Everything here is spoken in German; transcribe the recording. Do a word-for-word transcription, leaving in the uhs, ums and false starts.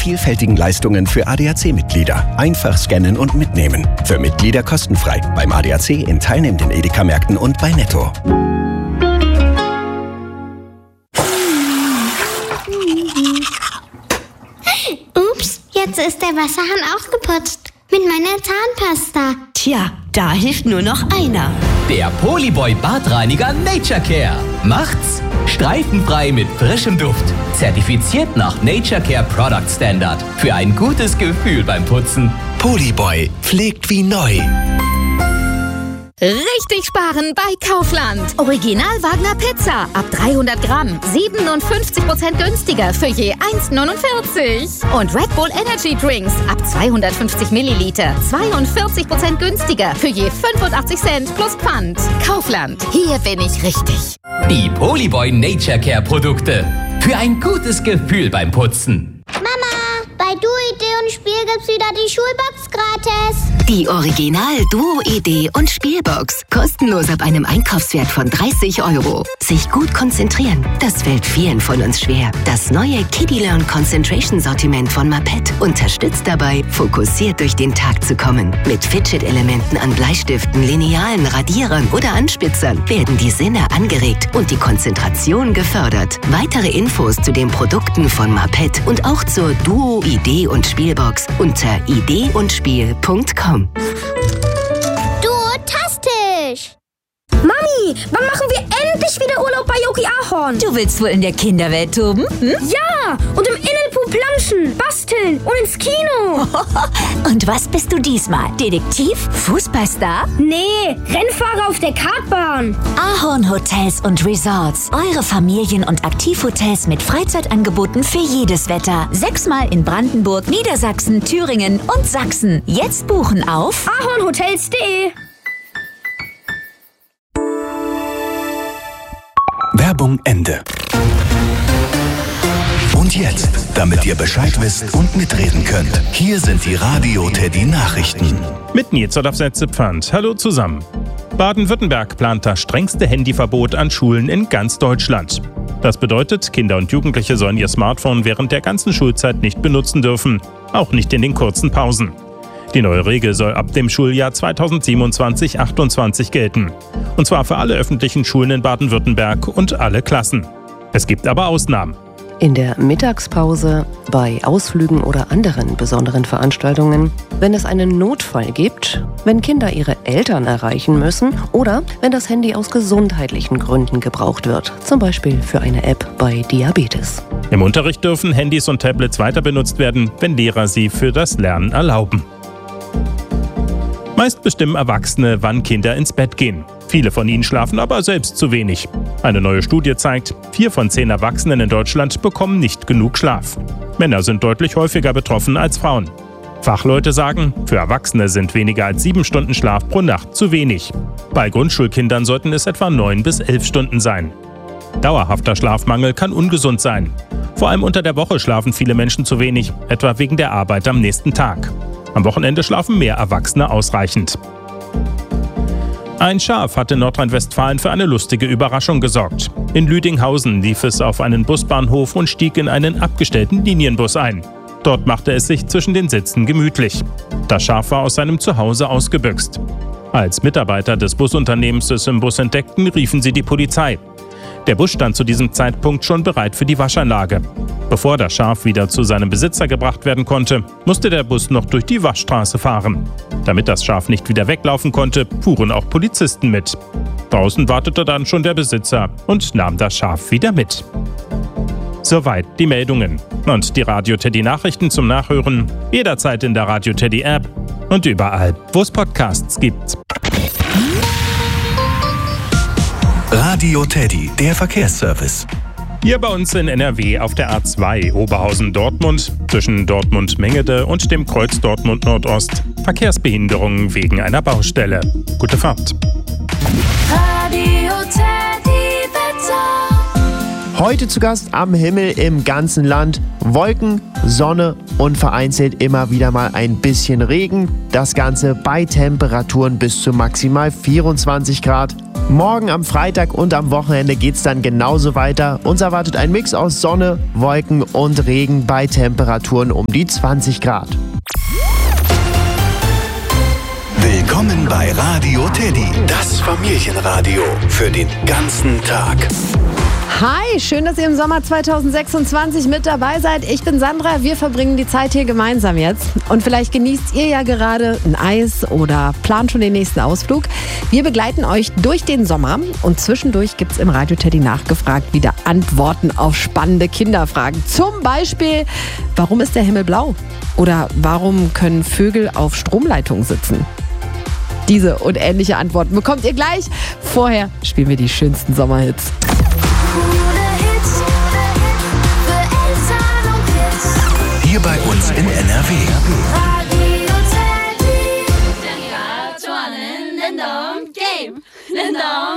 vielfältigen Leistungen für A D A C-Mitglieder. Einfach scannen und mitnehmen. Für Mitglieder kostenfrei. Beim A D A C in teilnehmenden Edeka-Märkten und bei Netto. Ups, jetzt ist der Wasserhahn ausgeputzt. Mit meiner Zahnpasta. Tja, da hilft nur noch einer. Der Polyboy Badreiniger Nature Care. Macht's streifenfrei mit frischem Duft. Zertifiziert nach Nature Care Product Standard. Für ein gutes Gefühl beim Putzen. Polyboy pflegt wie neu. Richtig sparen bei Kaufland. Original Wagner Pizza ab dreihundert Gramm. siebenundfünfzig Prozent günstiger für je eins neunundvierzig. Und Red Bull Energy Drinks ab zweihundertfünfzig Milliliter. zweiundvierzig Prozent günstiger für je fünfundachtzig Cent plus Pfand. Kaufland, hier bin ich richtig. Die Polyboy Nature Care Produkte. Für ein gutes Gefühl beim Putzen. Mama, bei Duo-Idee und Spiel gibt's wieder die Schulbox gratis. Die Original Duo-Idee und Spielbox. Kostenlos ab einem Einkaufswert von dreißig Euro. Sich gut konzentrieren, das fällt vielen von uns schwer. Das neue Kiddie Learn Concentration Sortiment von Mapet unterstützt dabei, fokussiert durch den Tag zu kommen. Mit Fidget-Elementen an Bleistiften, Linealen, Radierern oder Anspitzern werden die Sinne angeregt und die Konzentration gefördert. Weitere Infos zu den Produkten von Mapet und auch zur Duo-Idee und Spielbox unter idee und spiel punkt com. Duotastisch! Mami, wann machen wir endlich wieder Urlaub bei Yogi Ahorn? Du willst wohl in der Kinderwelt toben? Hm? Ja, und im Innenpool planschen, basteln und ins Kino. Und was bist du diesmal? Detektiv? Fußballstar? Nee, Rennfahrer auf der Kartbahn. Ahorn Hotels und Resorts. Eure Familien- und Aktivhotels mit Freizeitangeboten für jedes Wetter. Sechsmal in Brandenburg, Niedersachsen, Thüringen und Sachsen. Jetzt buchen auf ahornhotels punkt de. Werbung Ende. Und jetzt, damit ihr Bescheid wisst und mitreden könnt, hier sind die Radio Teddy Nachrichten. Mit Nils Zepfand. Hallo zusammen. Baden-Württemberg plant das strengste Handyverbot an Schulen in ganz Deutschland. Das bedeutet, Kinder und Jugendliche sollen ihr Smartphone während der ganzen Schulzeit nicht benutzen dürfen, auch nicht in den kurzen Pausen. Die neue Regel soll ab dem Schuljahr zweitausendsiebenundzwanzig achtundzwanzig gelten. Und zwar für alle öffentlichen Schulen in Baden-Württemberg und alle Klassen. Es gibt aber Ausnahmen. In der Mittagspause, bei Ausflügen oder anderen besonderen Veranstaltungen, wenn es einen Notfall gibt, wenn Kinder ihre Eltern erreichen müssen oder wenn das Handy aus gesundheitlichen Gründen gebraucht wird, zum Beispiel für eine App bei Diabetes. Im Unterricht dürfen Handys und Tablets weiter benutzt werden, wenn Lehrer sie für das Lernen erlauben. Meist bestimmen Erwachsene, wann Kinder ins Bett gehen. Viele von ihnen schlafen aber selbst zu wenig. Eine neue Studie zeigt, vier von zehn Erwachsenen in Deutschland bekommen nicht genug Schlaf. Männer sind deutlich häufiger betroffen als Frauen. Fachleute sagen, für Erwachsene sind weniger als sieben Stunden Schlaf pro Nacht zu wenig. Bei Grundschulkindern sollten es etwa neun bis elf Stunden sein. Dauerhafter Schlafmangel kann ungesund sein. Vor allem unter der Woche schlafen viele Menschen zu wenig, etwa wegen der Arbeit am nächsten Tag. Am Wochenende schlafen mehr Erwachsene ausreichend. Ein Schaf hat in Nordrhein-Westfalen für eine lustige Überraschung gesorgt. In Lüdinghausen lief es auf einen Busbahnhof und stieg in einen abgestellten Linienbus ein. Dort machte es sich zwischen den Sitzen gemütlich. Das Schaf war aus seinem Zuhause ausgebüxt. Als Mitarbeiter des Busunternehmens es im Bus entdeckten, riefen sie die Polizei. Der Bus stand zu diesem Zeitpunkt schon bereit für die Waschanlage. Bevor das Schaf wieder zu seinem Besitzer gebracht werden konnte, musste der Bus noch durch die Waschstraße fahren. Damit das Schaf nicht wieder weglaufen konnte, fuhren auch Polizisten mit. Draußen wartete dann schon der Besitzer und nahm das Schaf wieder mit. Soweit die Meldungen. Und die Radio Teddy Nachrichten zum Nachhören jederzeit in der Radio Teddy App und überall, wo es Podcasts gibt. Radio Teddy, der Verkehrsservice. Hier bei uns in N R W auf der A zwei Oberhausen-Dortmund zwischen Dortmund-Mengede und dem Kreuz Dortmund-Nordost Verkehrsbehinderungen wegen einer Baustelle. Gute Fahrt. Radio Teddy Wetter. Heute zu Gast am Himmel im ganzen Land. Wolken, Sonne und vereinzelt immer wieder mal ein bisschen Regen. Das Ganze bei Temperaturen bis zu maximal vierundzwanzig Grad. Morgen am Freitag und am Wochenende geht's dann genauso weiter. Uns erwartet ein Mix aus Sonne, Wolken und Regen bei Temperaturen um die zwanzig Grad. Willkommen bei Radio Teddy, das Familienradio für den ganzen Tag. Hi, schön, dass ihr im Sommer zweitausendsechsundzwanzig mit dabei seid. Ich bin Sandra, wir verbringen die Zeit hier gemeinsam jetzt. Und vielleicht genießt ihr ja gerade ein Eis oder plant schon den nächsten Ausflug. Wir begleiten euch durch den Sommer und zwischendurch gibt es im Radio Teddy nachgefragt wieder Antworten auf spannende Kinderfragen. Zum Beispiel, warum ist der Himmel blau? Oder warum können Vögel auf Stromleitungen sitzen? Diese und ähnliche Antworten bekommt ihr gleich. Vorher spielen wir die schönsten Sommerhits. Hier bei uns in N R W.